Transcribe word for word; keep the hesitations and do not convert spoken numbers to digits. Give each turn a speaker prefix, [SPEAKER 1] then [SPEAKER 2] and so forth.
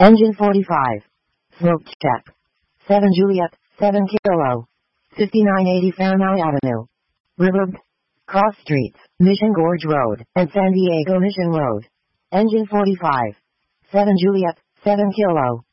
[SPEAKER 1] Engine forty-five. Smoke check. seven Juliet, seven Kilo. fifty-nine eighty Fairmount Avenue. River. Cross Streets, Mission Gorge Road, and San Diego Mission Road. Engine forty-five. seven Juliet, seven Kilo.